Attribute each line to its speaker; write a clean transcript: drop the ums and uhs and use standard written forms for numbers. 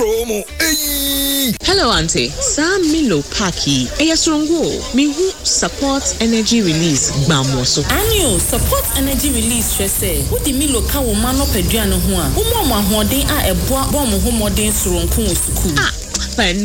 Speaker 1: promo. Hey.
Speaker 2: Hello, Auntie. Sam Milo Paki. Eyasrongo. Mihu support energy release. Bamwoso.
Speaker 3: Annual support energy release stress. Who the Milo ka wo mano peduano ho a. Wo mo ahoden a eboa bo mo ho moden soronko suku.
Speaker 2: Ah,